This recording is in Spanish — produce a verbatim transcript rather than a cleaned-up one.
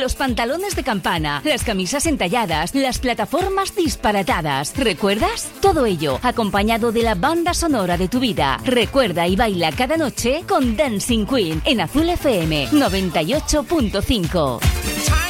los pantalones de campana, las camisas entalladas, las plataformas disparatadas. ¿Recuerdas? Todo ello acompañado de la banda sonora de tu vida. Recuerda y baila cada noche con Dancing Queen en Azul F M noventa y ocho punto cinco.